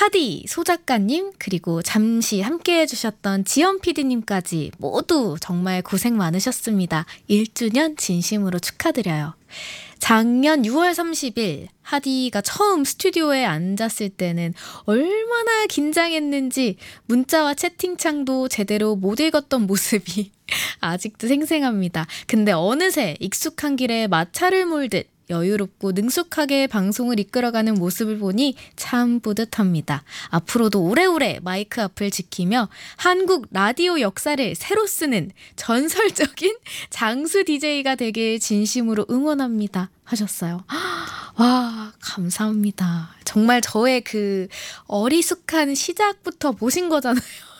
하디 소작가님 그리고 잠시 함께 해주셨던 지연 PD님까지 모두 정말 고생 많으셨습니다. 1주년 진심으로 축하드려요. 작년 6월 30일 하디가 처음 스튜디오에 앉았을 때는 얼마나 긴장했는지 문자와 채팅창도 제대로 못 읽었던 모습이 아직도 생생합니다. 근데 어느새 익숙한 길에 마차를 몰듯 여유롭고 능숙하게 방송을 이끌어가는 모습을 보니 참 뿌듯합니다. 앞으로도 오래오래 마이크 앞을 지키며 한국 라디오 역사를 새로 쓰는 전설적인 장수 DJ가 되길 진심으로 응원합니다. 하셨어요. 와, 감사합니다. 정말 저의 그 어리숙한 시작부터 보신 거잖아요.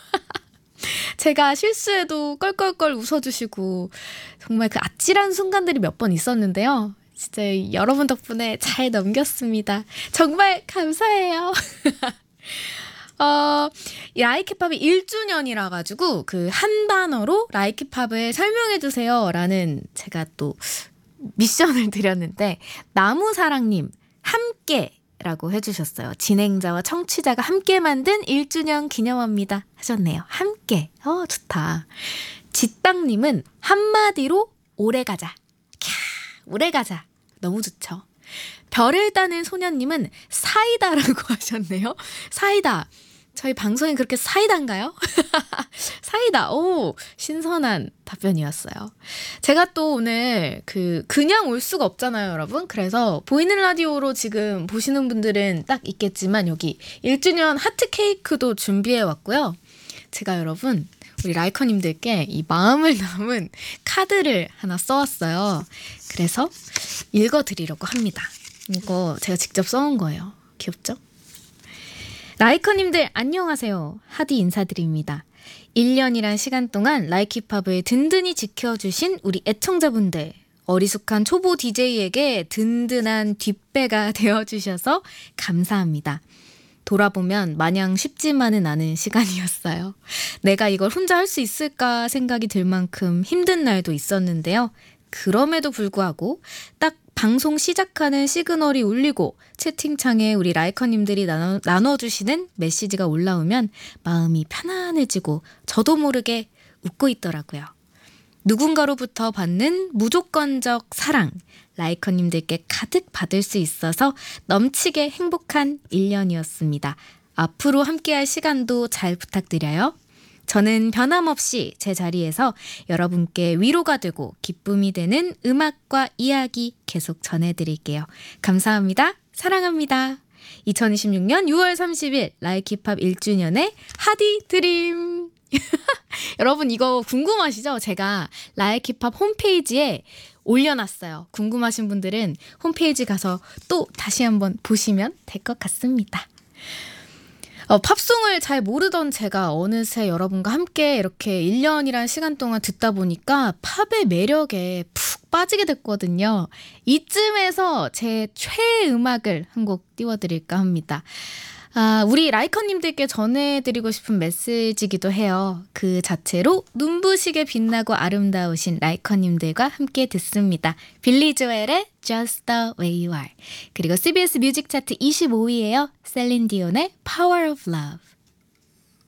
제가 실수해도 껄껄껄 웃어주시고 정말 그 아찔한 순간들이 몇 번 있었는데요. 진짜 여러분 덕분에 잘 넘겼습니다. 정말 감사해요. 이 라이키팝이 1주년이라 가지고 그 한 단어로 라이키팝을 설명해 주세요 라는 제가 또 미션을 드렸는데 나무사랑님 함께 라고 해주셨어요. 진행자와 청취자가 함께 만든 1주년 기념합니다 하셨네요. 함께. 좋다. 지땅님은 한마디로 오래가자. 오래가자. 너무 좋죠. 별을 따는 소녀님은 사이다라고 하셨네요. 사이다. 저희 방송이 그렇게 사이다인가요? 사이다. 오, 신선한 답변이었어요. 제가 또 오늘 그냥 올 수가 없잖아요, 여러분. 그래서 보이는 라디오로 지금 보시는 분들은 딱 있겠지만 여기 1주년 하트 케이크도 준비해 왔고요. 제가 여러분 우리 라이커님들께 이 마음을 담은 카드를 하나 써왔어요. 그래서 읽어드리려고 합니다. 이거 제가 직접 써온 거예요. 귀엽죠? 라이커님들 안녕하세요. 하디 인사드립니다. 1년이란 시간 동안 라이키팝을 든든히 지켜주신 우리 애청자분들, 어리숙한 초보 DJ에게 든든한 뒷배가 되어주셔서 감사합니다. 돌아보면 마냥 쉽지만은 않은 시간이었어요. 내가 이걸 혼자 할 수 있을까 생각이 들 만큼 힘든 날도 있었는데요. 그럼에도 불구하고 딱 방송 시작하는 시그널이 울리고 채팅창에 우리 라이커님들이 나눠주시는 메시지가 올라오면 마음이 편안해지고 저도 모르게 웃고 있더라고요. 누군가로부터 받는 무조건적 사랑, 라이커님들께 가득 받을 수 있어서 넘치게 행복한 1년이었습니다. 앞으로 함께할 시간도 잘 부탁드려요. 저는 변함없이 제 자리에서 여러분께 위로가 되고 기쁨이 되는 음악과 이야기 계속 전해드릴게요. 감사합니다. 사랑합니다. 2026년 6월 30일 라이키팝 1주년의 하디 드림. 여러분 이거 궁금하시죠? 제가 라이키팝 홈페이지에 올려놨어요. 궁금하신 분들은 홈페이지 가서 또 다시 한번 보시면 될 것 같습니다. 팝송을 잘 모르던 제가 어느새 여러분과 함께 이렇게 1년이란 시간 동안 듣다 보니까 팝의 매력에 푹 빠지게 됐거든요. 이쯤에서 제 최애 음악을 한 곡 띄워드릴까 합니다. 우리 라이커님들께 전해드리고 싶은 메시지이기도 해요. 그 자체로 눈부시게 빛나고 아름다우신 라이커님들과 함께 듣습니다. 빌리 조엘의 Just the way you are. 그리고 CBS 뮤직 차트 25위예요. 셀린 디온의 Power of Love.